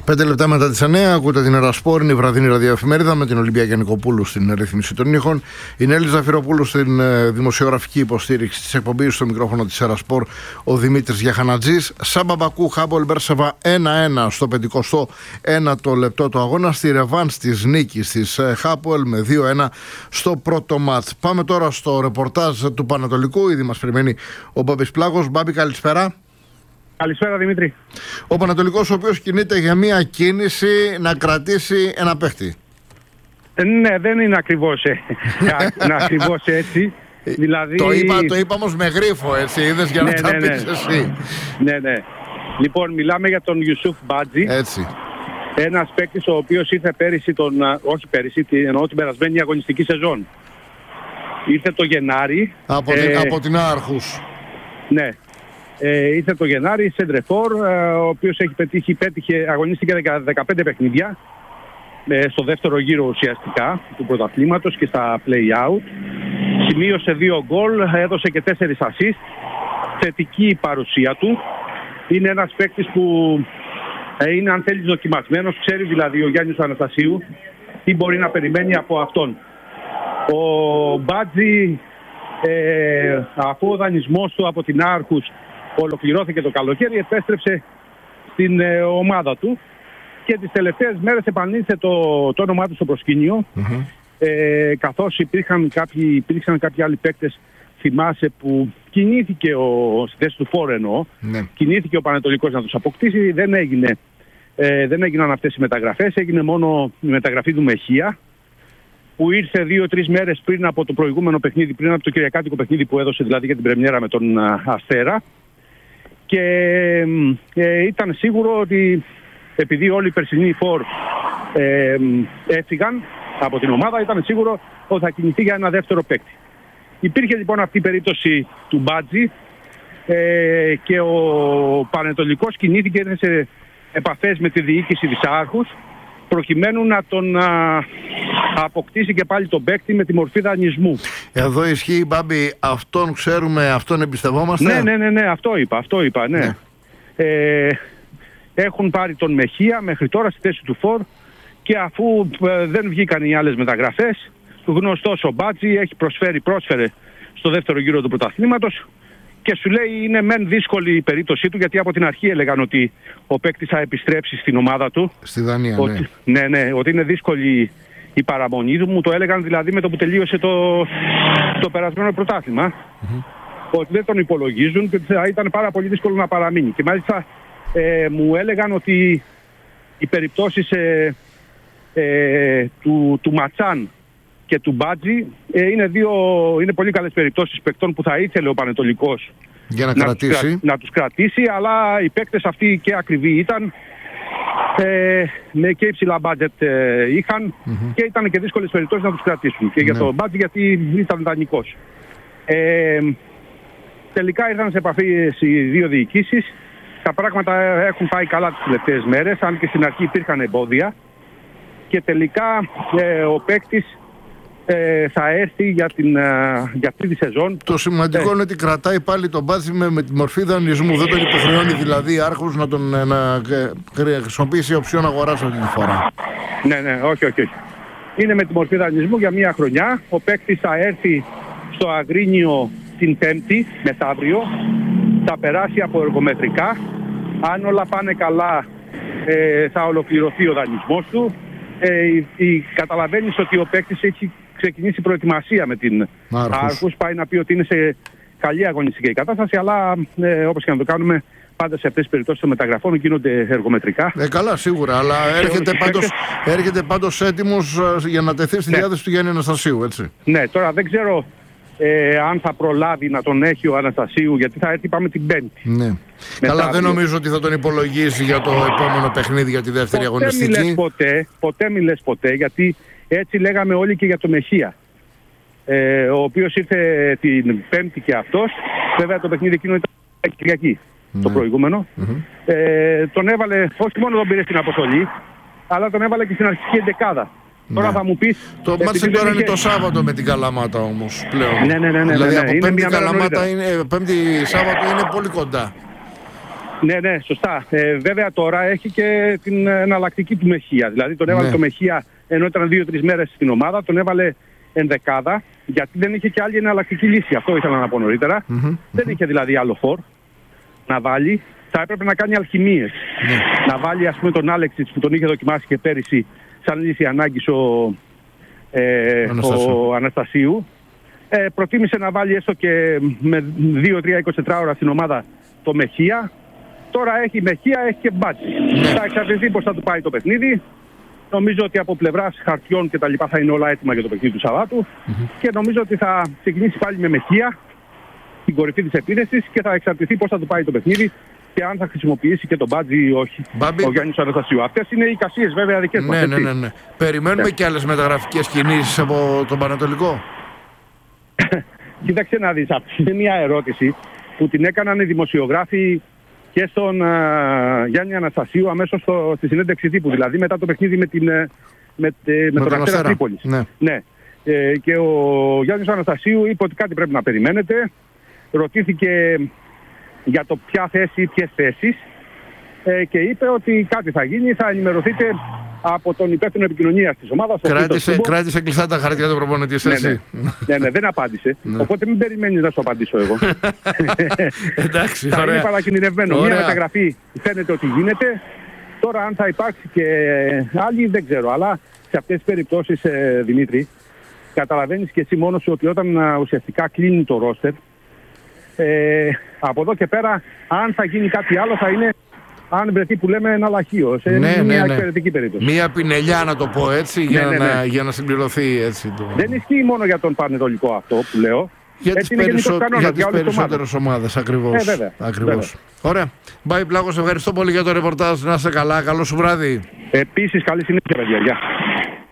5 λεπτά μετά τις 9 ακούτε την Ερασπόρ, είναι η βραδινή ραδιοεφημερίδα με την Ολυμπία Γιαννικοπούλου στην ρύθμιση των ήχων. Η Νέλη Ζαφυροπούλου στην δημοσιογραφική υποστήριξη της εκπομπής, στο μικρόφωνο της Ερασπόρ ο Δημήτρης Γιαχανατζής. Σάμπα Μπακού, Χάμπολ Μπέρσεβα 1-1 στο 51ο λεπτό του αγώνα, στη ρεβάνς της νίκης της Χάμπολ με 2-1 στο πρώτο μάτς. Πάμε τώρα στο ρεπορτάζ του Πανατολικού. Ήδη μας περιμένει ο Μπάμπης Πλάγος. Μπάμπη, καλησπέρα. Καλησπέρα Δημήτρη. Ο Πανατολικός, ο οποίος κινείται για μια κίνηση να κρατήσει ένα παίχτη. Ναι, δεν είναι ακριβώς έτσι. Δηλαδή... Το είπα όμως με γρίφο, έτσι, είδες, για να τα πεις εσύ. Ναι. Λοιπόν, μιλάμε για τον Ιουσούφ Μπάτζη. Έτσι. Ένας παίκτης ο οποίος ήρθε εννοώ την περασμένη αγωνιστική σεζόν. Ήρθε το Γενάρη. Από την Άρχους. Ναι. Ήρθε το Γενάρη, σεντρεφόρ, ο οποίος αγωνίστηκε 15 παιχνίδια στο δεύτερο γύρο ουσιαστικά του πρωταθλήματος και στα play-out. Σημείωσε 2 γκολ, έδωσε και 4 assist. Θετική η παρουσία του. Είναι ένας παίκτης που είναι, αν θέλεις, δοκιμασμένος. Ξέρει δηλαδή ο Γιάννης Αναστασίου τι μπορεί να περιμένει από αυτόν. Ο Μπάτζη, αφού ο δανεισμός του από την Άρχους ολοκληρώθηκε το καλοκαίρι, επέστρεψε στην ομάδα του και τις τελευταίες μέρες επανήλθε το όνομά του στο προσκήνιο, καθώς υπήρξαν κάποιοι άλλοι παίκτες, θυμάσαι, που κινήθηκε στη θέση του φόρ κινήθηκε ο Πανατολικός να τους αποκτήσει. Δεν έγιναν αυτές οι μεταγραφές, έγινε μόνο η μεταγραφή του Μεχία, που ήρθε 2-3 μέρες πριν από το προηγούμενο παιχνίδι, πριν από το κυριακάτικο παιχνίδι που έδωσε δηλαδή για την πρεμιέρα με τον Αστέρα. Και ήταν σίγουρο ότι επειδή όλοι οι περσινοί φόρ έφυγαν από την ομάδα, ήταν σίγουρο ότι θα κινηθεί για ένα δεύτερο παίκτη. Υπήρχε λοιπόν αυτή η περίπτωση του Μπάτζη και ο Πανετολικός κινήθηκε σε επαφές με τη διοίκηση της Άρχους προκειμένου να τον αποκτήσει και πάλι τον παίκτη με τη μορφή δανεισμού. Εδώ ισχύει, Μπάμπη, αυτόν ξέρουμε, αυτόν εμπιστευόμαστε. Ναι, αυτό είπα, ναι. Έχουν πάρει τον Μεχία μέχρι τώρα στη θέση του φόρ και αφού δεν βγήκαν οι άλλες μεταγραφές, γνωστός ο Μπάτζη έχει πρόσφερε στο δεύτερο γύρο του πρωταθλήματος και σου λέει είναι μεν δύσκολη η περίπτωσή του, γιατί από την αρχή έλεγαν ότι ο παίκτης θα επιστρέψει στην ομάδα του. Στη Δανία, ναι, ότι είναι δύσκολη η παραμονή του. Μου το έλεγαν δηλαδή με το που τελείωσε το περασμένο πρωτάθλημα. Ότι δεν τον υπολογίζουν και θα ήταν πάρα πολύ δύσκολο να παραμείνει. Και μάλιστα μου έλεγαν ότι οι περιπτώσεις του Ματσάν και του Μπάτζη είναι πολύ καλές περιπτώσεις παικτών που θα ήθελε ο Πανετολικός για να τους κρατήσει, αλλά οι παίκτες αυτοί και ακριβοί ήταν, και υψηλά μπάτζετ είχαν και ήταν και δύσκολες περιπτώσεις να τους κρατήσουν. Και για τον Μπάτζη γιατί ήταν δανεικός. Τελικά ήρθαν σε επαφή οι δύο διοικήσεις. Τα πράγματα έχουν πάει καλά τις τελευταίες μέρες, αν και στην αρχή υπήρχαν εμπόδια. Και τελικά ο παίκτης θα έρθει για αυτή τη σεζόν. Το σημαντικό είναι ότι κρατάει πάλι τον Μπάτζη με τη μορφή δανεισμού. Δεν τον υποχρεώνει δηλαδή η Άρχους να χρησιμοποιήσει οψιόν αγοράς αυτή τη φορά. Ναι, όχι. Είναι με τη μορφή δανεισμού για 1 χρονιά. Ο παίκτης θα έρθει στο Αγρίνιο την Πέμπτη, μεθαύριο. Θα περάσει από εργομετρικά. Αν όλα πάνε καλά, θα ολοκληρωθεί ο δανεισμός του. Καταλαβαίνεις ότι ο παίκτης έχει ξεκινήσει προετοιμασία με την Άρχους. Πάει να πει ότι είναι σε καλή αγωνιστική κατάσταση, αλλά όπως και να το κάνουμε, πάντα σε αυτές τις περιπτώσεις των μεταγραφών γίνονται εργομετρικά. Καλά, σίγουρα, αλλά έρχεται πάντως έτοιμος για να τεθεί στη διάθεση του Γιάννη Αναστασίου, έτσι. Ναι, τώρα δεν ξέρω αν θα προλάβει να τον έχει ο Αναστασίου, γιατί θα έρθει, πάμε την Πέμπτη. Ναι. Καλά, δεν νομίζω ότι θα τον υπολογίσει για το επόμενο παιχνίδι, για τη δεύτερη αγωνιστική. Ποτέ μη λες ποτέ, γιατί έτσι λέγαμε όλοι και για το Μεχία, ο οποίος ήρθε την Πέμπτη και αυτός. Βέβαια το παιχνίδι εκείνο ήταν Κυριακή, το προηγούμενο. Τον έβαλε, όχι μόνο τον πήρε στην αποστολή, αλλά τον έβαλε και στην αρχική εντεκάδα. Τώρα θα μου πεις... Το μάτς τώρα είναι το Σάββατο με την Καλαμάτα όμως πλέον. Ναι. Δηλαδή από Πέμπτη Καλαμάτα Πέμπτη Σάββατο είναι πολύ κοντά. Ναι, σωστά. Βέβαια τώρα έχει και την εναλλακτική του Μεχεία. Δηλαδή τον έβαλε το Μεχεία ενώ ήταν 2-3 μέρες στην ομάδα, τον έβαλε ενδεκάδα, γιατί δεν είχε και άλλη εναλλακτική λύση. Αυτό ήθελα να πω νωρίτερα. Δεν είχε δηλαδή άλλο φορ να βάλει. Θα έπρεπε να κάνει αλχημίες. Να βάλει, ας πούμε, τον Άλεξιτς που τον είχε δοκιμάσει και πέρυσι σαν λύση ανάγκης ο Αναστασίου. Προτίμησε να βάλει έστω και με 2-3-24 ώρα στην ομάδα το Μεχεία. Τώρα έχει Μεχεία, έχει και Μπάτζη. Θα εξαρτηθεί πώς θα του πάει το παιχνίδι. Νομίζω ότι από πλευράς χαρτιών και τα λοιπά θα είναι όλα έτοιμα για το παιχνίδι του Σαββάτου. Και νομίζω ότι θα ξεκινήσει πάλι με Μεχεία στην κορυφή της επίθεσης και θα εξαρτηθεί πώς θα του πάει το παιχνίδι και αν θα χρησιμοποιήσει και τον Μπάτζη ή όχι ο Γιάννης Αναστασίου. Αυτές είναι οι εικασίες βέβαια δικές μας. Ναι. Περιμένουμε και άλλες μεταγραφικές κινήσεις από τον Πανατολικό. Κοίταξε να δεις, αυτή είναι μια ερώτηση που την έκαναν οι δημοσιογράφοι και στον Γιάννη Αναστασίου αμέσως στη συνέντευξη τύπου. Δηλαδή μετά το παιχνίδι με τον Αστέρα Τρίπολης. Ναι. Και ο Γιάννης Αναστασίου είπε ότι κάτι πρέπει να περιμένετε. Ρωτήθηκε για το ποια θέση, ποιες θέσεις και είπε ότι κάτι θα γίνει, θα ενημερωθείτε από τον υπεύθυνο επικοινωνίας της ομάδας. Κράτησε κλειστά τα χαρτιά του προπονητή. Ναι, δεν απάντησε. Οπότε μην περιμένεις να σου απαντήσω εγώ. Εντάξει, θα είναι παρακινδυνευμένο. Μια μεταγραφή φαίνεται ότι γίνεται. Τώρα αν θα υπάρξει και άλλοι δεν ξέρω. Αλλά σε αυτές τις περιπτώσεις, Δημήτρη, καταλαβαίνεις και εσύ μόνος σου ότι όταν ουσιαστικά κλείνει το ρόστερ, από εδώ και πέρα αν θα γίνει κάτι άλλο θα είναι, αν βρεθεί που λέμε, ένα λαχείο. Σε μια εξαιρετική περίπτωση. Μια πινελιά να το πω έτσι για να συμπληρωθεί έτσι. Δεν ισχύει μόνο για τον Πανετολικό αυτό που λέω. Για τις περισσότερες ομάδες ακριβώς. Βέβαια. Ωραία. Μπάι Πλάκος, ευχαριστώ πολύ για το ρεπορτάζ. Να είσαι καλά. Καλό σου βράδυ. Επίσης καλή συνέχεια, παιδιά.